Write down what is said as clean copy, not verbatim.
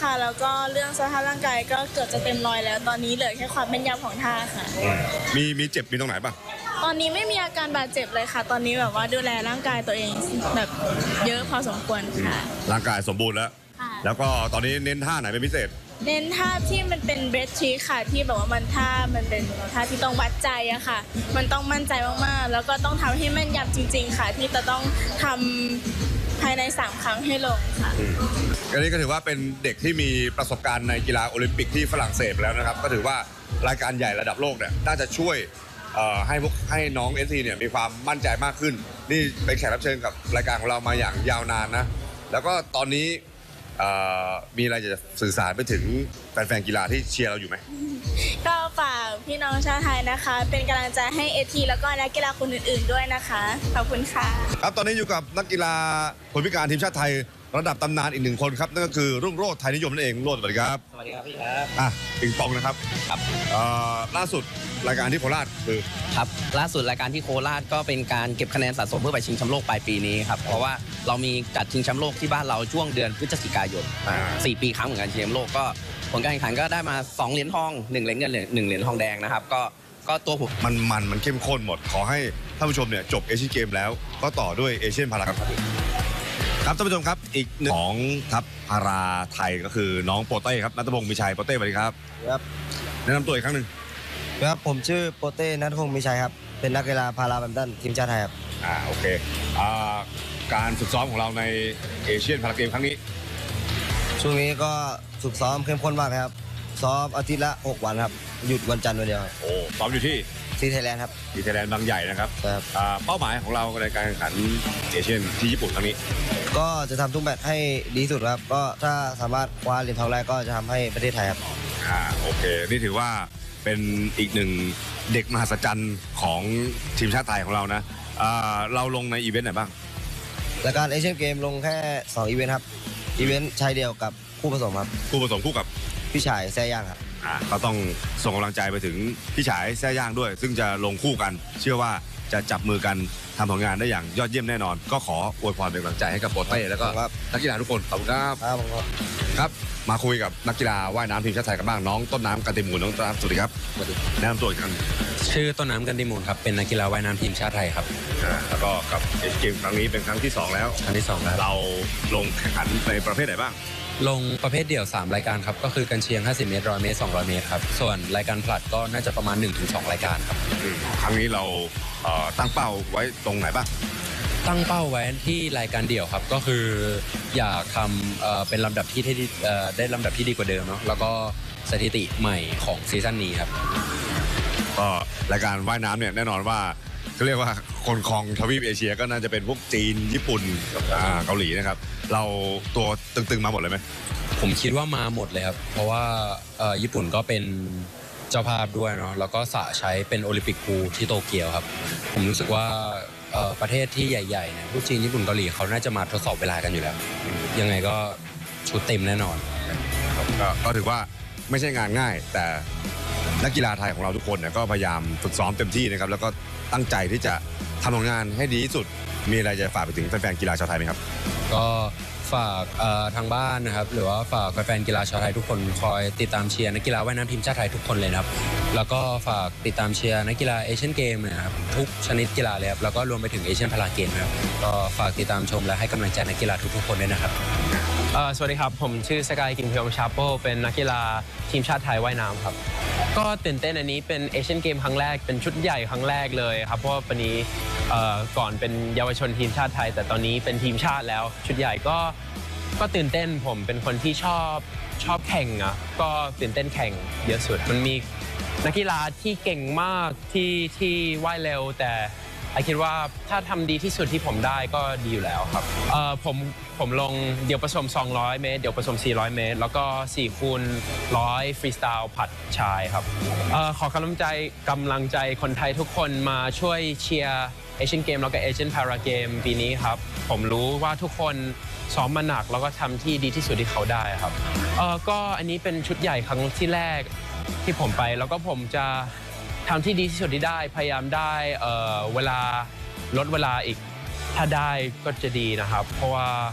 ค่ะแล้วก็เรื่องสภาพร่างกายก็เกือบจะเต็มร้อยแล้วตอนนี้เหลือแค่ความแม่นยำของท่าค่ะมีเจ็บมีตรงไหนบ้างตอนนี้ไม่มีอาการบาดเจ็บเลยค่ะตอนนี้แบบว่าดูแลร่างกายตัวเองแบบเยอะพอสมควรค่ะร่างกายสมบูรณ์แล้วแล้วก็ตอนนี้เน้นท่าไหนเป็นพิเศษเน้นท่าที่มันเป็นเบรททริคค่ะที่แบบว่ามันเป็นท่าที่ต้องวัดใจอะค่ะมันต้องมั่นใจมากๆแล้วก็ต้องทำให้แม่นยำจริงๆค่ะที่จะต้องทำภายใน3 ครั้งให้ลงค่ะอันนี้ก็ถือว่าเป็นเด็กที่มีประสบการณ์ในกีฬาโอลิมปิกที่ฝรั่งเศสแล้วนะครับก็ถือว่ารายการใหญ่ระดับโลกเนี่ยน่าจะช่วยให้น้องเอสทีเนี่ยมีความมั่นใจมากขึ้นนี่เป็นแขกรับเชิญกับรายการของเรามาอย่างยาวนานนะแล้วก็ตอนนี้มีอะไรจะสื่อสารไปถึงแฟนๆกีฬาที่เชียร์เราอยู่ไหมก็ฝากพี่น้องชาวไทยนะคะเป็นกำลังใจให้เอทีแล้วก็นักกีฬาคนอื่นๆด้วยนะคะขอบคุณค่ะครับตอนนี้อยู่กับนักกีฬาคนพิการทีมชาติไทยระดับตำนานอีก1 คนครับนั่นก็คือรุ่งโรจน์ไทยนิยมนั่นเองรุ่งโรจน์สวัสดีครับสวัสดีครับพี่ครับปิงปองนะครับครับล่าสุดรายการที่โคราชคือครับล่าสุดรายการที่โคราชก็เป็นการเก็บคะแนนสะสมเพื่อไปชิงแชมป์โลกปลายปีนี้ครับเพราะว่าเรามีจัดชิงแชมป์โลกที่บ้านเราช่วงเดือนพฤศจิกายน4 ปีครั้งเหมือนกันชิงแชมป์โลกก็ผลการแข่งขันก็ได้มา2 เหรียญทอง1 เหรียญเงิน1 เหรียญทองแดงนะครับก็ตัวผมมันเข้มข้นหมดขอให้ท่านผู้ชมเนี่ยจบเอเชียนเกมแล้วก็ต่อด้วยเอเชียนพาราครับท่านผู้ชมครับอีกหนึ่งของทัพพาราไทยก็คือน้องโปเต้ครับณัฐพงศ์มีชัยโปเต้สวัสดีครับครับแนะนำตัวอีกครั้งหนึ่งครับผมชื่อโปเต้ณัฐพงศ์มีชัยครับเป็นนักกีฬาพาราแบดมินตันทีมชาติไทยครับโอเคการฝึกซ้อมของเราในเอเชียนพาราเกมครั้งนี้ช่วงนี้ก็ฝึกซ้อมเข้มข้นมากครับซ้อมอาทิตย์ละ6 วันครับหยุดวันจันทร์วันเดียวโอ้ซ้อมอยู่ที่ไทยแลนด์ครับที่ไทยแลนด์บางใหญ่นะครับเป้าหมายของเราในการแข่งขันเอเชียนที่ญี่ปุ่นครั้งนี้ก็จะทำทุกแมตช์ให้ดีสุดครับก็ถ้าสามารถคว้าเหรียญทองได้ก็จะทำให้ประเทศไทยครับโอเคนี่ถือว่าเป็นอีกหนึ่งเด็กมหัศจรรย์ของทีมชาติไทยของเรานะเราลงในอีเวนต์ไหนบ้างรายการเอเชียนเกมลงแค่2 อีเวนต์ครับอีเวนต์ชายเดียวกับคู่ผสมครับคู่ผสมคู่กับพี่ชายแซ่ย่างครับก็ต้องส่งกำลังใจไปถึงพี่ชายแซ่ย่างด้วยซึ่งจะลงคู่กันเชื่อว่าจะจับมือกันทำผลงานได้อย่างยอดเยี่ยมแน่นอนก็ขออวยพรเป็นกำลังใจให้กับโปเต้แล้วก็นักกีฬาทุกคนขอบคุณครับครับมาคุยกับนักกีฬาว่ายน้ำทีมชาติไทยกันบ้างน้องต้นน้ำกันติมูลน้องต้นน้ำสวัสดีครับแนะนำตัวอีกครั้งชื่อต้นน้ำกันติมูลครับเป็นนักกีฬาว่ายน้ำทีมชาติไทยครับแล้วก็กับเอเชียนเกมครั้งนี้เป็นครั้งที่2แล้วครั้งที่2แล้วเราลงแข่งขันในประเภทไหนบ้างลงประเภทเดี่ยว3 รายการครับก็คือกันเชียง50 เมตร100 เมตร200 เมตรครับส่วนรายการผลัดก็น่าจะประมาณ 1-2 รายการครับครั้งนี้เราตั้งเป้าไว้ตรงไหนบ้างตั้งเป้าไว้ที่รายการเดี่ยวครับก็คืออยากทำเป็นลำดับที่ได้ลำดับที่ดีกว่าเดิมเนาะแล้วก็สถิติใหม่ของซีซั่นนี้ครับก็รายการว่ายน้ำเนี่ยแน่นอนว่าเขาเรียกว่าคนครองทวีปเอเชียก็น่าจะเป็นพวกจีนญี่ปุ่นเกาหลีนะครับเราตัวตึงๆมาหมดเลยไหมผมคิดว่ามาหมดเลยครับเพราะว่าญี่ปุ่นก็เป็นเจ้าภาพด้วยเนาะแล้วก็ใช้เป็นโอลิมปิกพูลที่โตเกียวครับผมรู้สึกว่าประเทศที่ใหญ่ๆเนี่ยพวกจีนญี่ปุ่นเกาหลีเขาน่าจะมาทดสอบเวลากันอยู่แล้วยังไงก็ชุดเต็มแน่นอนก็ถือว่าไม่ใช่งานง่ายแต่นักกีฬาไทยของเราทุกคนเนี่ยก็พยายามฝึกซ้อมเต็มที่นะครับแล้วก็ตั้งใจที่จะทำผลงานให้ดีที่สุดมีอะไรจะฝากไปถึงแฟนๆกีฬาชาวไทยไหมครับก็ฝากทางบ้านนะครับหรือว่าฝากแฟนๆกีฬาชาวไทยทุกคนคอยติดตามเชียร์นักกีฬาว่ายน้ำทีมชาติไทยทุกคนเลยนะครับแล้วก็ฝากติดตามเชียร์นักกีฬาเอเชียนเกมนะครับทุกชนิดกีฬาเลยครับแล้วก็รวมไปถึงเอเชียนพาราเกมนะครับก็ฝากติดตามชมและให้กำลังใจนักกีฬาทุกๆคนด้วยนะครับสวัสดีครับผมชื่อสกายกิมพยมชาโปเป็นนักกีฬาทีมชาติไทยว่ายน้ำครับก็ตื่นเต้นอันนี้เป็นเอเชียนเกมครั้งแรกเป็นชุดใหญ่ครั้งแรกเลยครับเพราะว่าปีนี้ก่อนเป็นเยาวชนทีมชาติไทยแต่ตอนนี้เป็นทีมชาติแล้วชุดใหญ่ก็ตื่นเต้นผมเป็นคนที่ชอบแข่งอ่ะก็ตื่นเต้นแข่งเยอะสุดมันมีนักกีฬาที่เก่งมากที่ว่ายเร็วแต่ไอคิดว่าถ้าทำดีที่สุดที่ผมได้ก็ดีอยู่แล้วครับผมลงเดี่ยวผสม200 เมตรเดี่ยวผสม400 เมตรแล้วก็4 คูณ 100ฟรีสไตล์ผัดชายครับขอกำลังใจคนไทยทุกคนมาช่วยเชียร์เอเชียนเกมแล้วก็เอเชียนพาราเกมปีนี้ครับผมรู้ว่าทุกคนซ้อมมาหนักแล้วก็ทำที่ดีที่สุดที่เขาได้ครับก็อันนี้เป็นชุดใหญ่ครั้งที่แรกที่ผมไปแล้วก็ผมจะทำที่ดีที่สุดที่ได้พยายามได้เวลาลดเวลาอีกถ้าได้ก็จะดีนะครับเพราะว่า